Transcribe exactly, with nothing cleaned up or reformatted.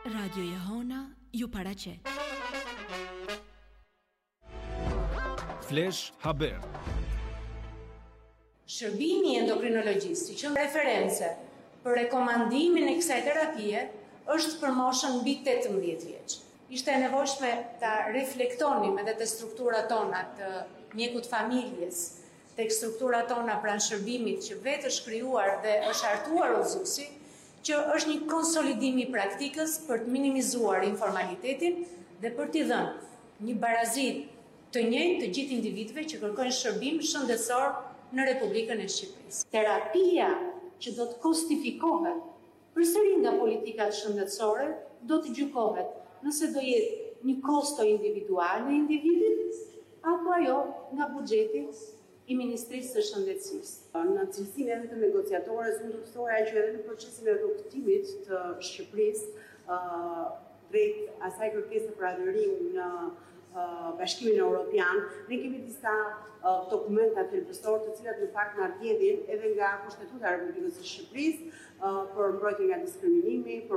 Radio Jehona ju paraqet. Flash Haber. Shërbimi endokrinologjist, që në reference për rekomandimin e kësaj terapie, është për moshën mbi tetëmbëdhjetë vjeç. Ishte e nevojshme ta reflektonim edhe te strukturat tona të mjekut familjes, tek strukturat tona pranë shërbimit që vetë është krijuar dhe është hartuar udhëzuesi, që është një konsolidim i praktikës për të minimizuar informalitetin dhe për t'i dhënë një barazit të njëjtë të gjithë individëve që kërkojnë shërbim shëndetësor në Republikën e Shqipërisë. Terapia që do të kostifikohet përsëri nga politikat shëndetësore do të gjykohet nëse do jetë një kosto individual në individit apo ajo nga buxheti i Ministrisë së Shëndetësisë. Në cilësinë edhe të negociatores, unë do të thoja që edhe në procesin e rrugëtimit të Shqipërisë uh, drejt asaj kërkese për adherim në uh, Bashkimin Evropian, ne kemi disa uh, dokumenta thelbësor të cilat në fakt na vjedhin edhe nga Kushtetuta e Republikës së Shqipërisë uh, për mbrojtje nga diskriminimi, për